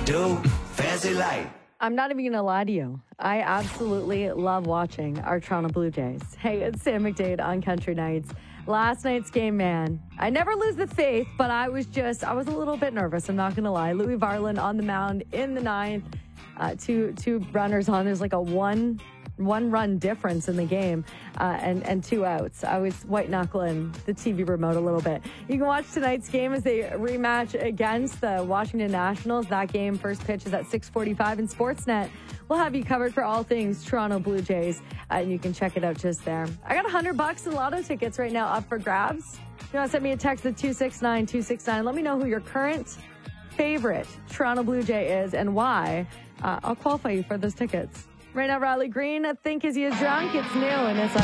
do, fancy light. I'm not even going to lie to you. I absolutely love watching our Toronto Blue Jays. Hey, it's Sam McDade on Country Nights. Last night's game, man, I never lose the faith, but I was a little bit nervous. I'm not going to lie. Louis Varland on the mound in the ninth. Two runners on. There's like a one run difference in the game and 2 outs. I was white knuckling the TV remote a little bit. You can watch tonight's game as they rematch against the Washington Nationals. That game first pitch is at 6:45 in Sportsnet. We'll have you covered for all things Toronto Blue Jays, and you can check it out just there. I got $100 in lotto tickets right now up for grabs. You want to send me a text at 269-269. Let me know who your current favorite Toronto Blue Jay is and why. I'll qualify you for those tickets. Right now, Riley Green, Think Is You Drunk? It's new and it's